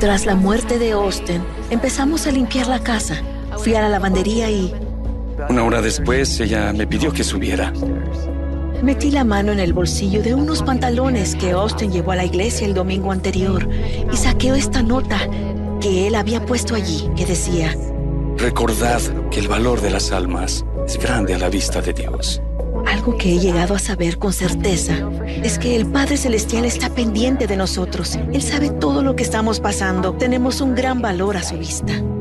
Tras la muerte de Austen, empezamos a limpiar la casa. Fui a la lavandería y Una hora después, ella me pidió que subiera. metí la mano en el bolsillo de unos pantalones que Austen llevó a la iglesia el domingo anterior y saqué esta nota que él había puesto allí, que decía: Recordad que el valor de las almas es grande a la vista de Dios. algo que he llegado a saber con certeza es que el Padre Celestial está pendiente de nosotros. Él sabe todo lo que estamos pasando. Tenemos un gran valor a su vista.